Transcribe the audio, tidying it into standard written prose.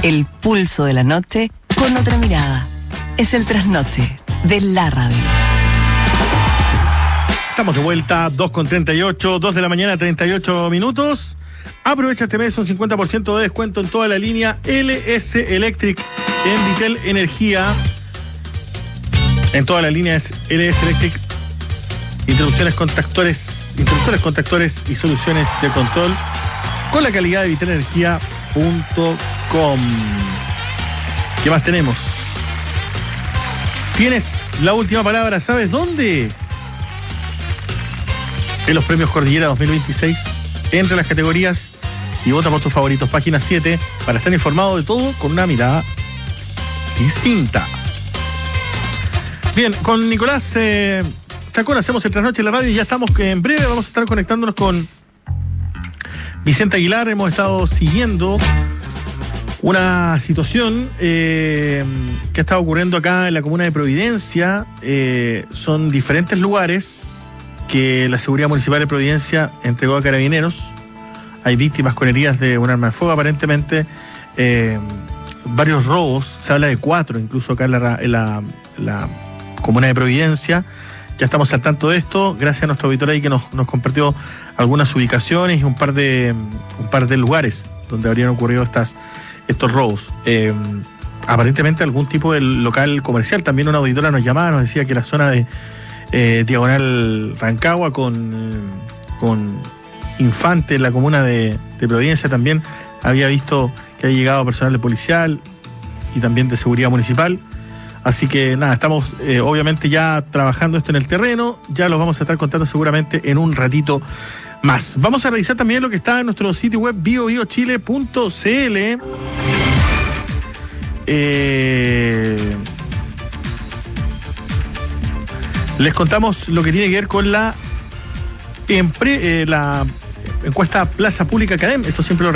El pulso de la noche con otra mirada. Es el trasnoche de la radio. Estamos de vuelta, 2:38, 2 de la mañana, 38 minutos. Aprovecha este mes un 50% de descuento en toda la línea LS Electric en Vitel Energía. En toda la línea es LS Electric. Interruptores, contactores y soluciones de control con la calidad de vitelenergia.com. ¿Qué más tenemos? Tienes la última palabra, ¿sabes dónde? En los premios Cordillera 2026, entre las categorías y vota por tus favoritos. Página 7, para estar informado de todo con una mirada distinta. Bien, con Nicolás Chacón hacemos el trasnoche en la radio y ya estamos en breve. Vamos a estar conectándonos con Vicente Aguilar. Hemos estado siguiendo una situación que ha estado ocurriendo acá en la comuna de Providencia. Son diferentes lugares que la Seguridad Municipal de Providencia entregó a Carabineros. Hay víctimas con heridas de un arma de fuego, aparentemente. Varios robos, se habla de 4 incluso acá en la comuna de Providencia. Ya estamos al tanto de esto, gracias a nuestro auditor ahí que nos compartió algunas ubicaciones y un par de lugares donde habrían ocurrido estos robos. Aparentemente algún tipo de local comercial. También una auditora nos llamaba, nos decía que la zona de Diagonal Rancagua con Infante, en la comuna de Providencia, también había visto que había llegado personal de policial y también de seguridad municipal. Así que nada, estamos obviamente ya trabajando esto en el terreno. Ya los vamos a estar contando seguramente en un ratito más. Vamos a revisar también lo que está en nuestro sitio web biobiochile.cl. Les contamos lo que tiene que ver con la encuesta Plaza Pública Academ. Esto siempre lo